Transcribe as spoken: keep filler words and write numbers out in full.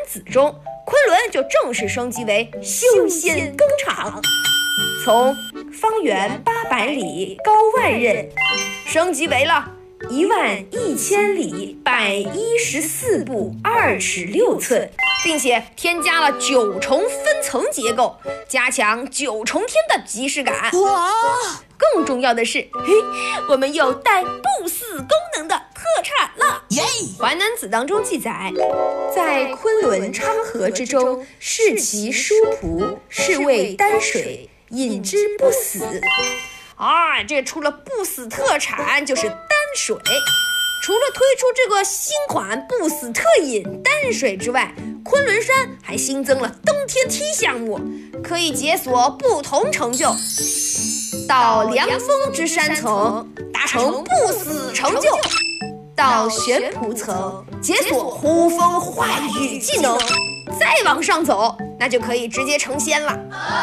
子中，昆仑就正式升级为休闲耕场，从方圆八百里高万仞升级为了一万一千里百一十四步二尺六寸，并且添加了九重分层结构，加强九重天的即视感。 哇！ 更重要的是，嘿，我们有带不死功能的特产了。 耶！ 《淮南子》当中记载，在昆仑昌河之中，视其殊仆，是谓丹水，饮之不死。啊，这除了不死特产就是丹水。除了推出这个新款不死特饮丹水之外，昆仑山还新增了登天梯项目，可以解锁不同成就。到凉风之山层达成不死成就，到玄仆层解锁呼风唤雨技能，再往上走那就可以直接成仙了。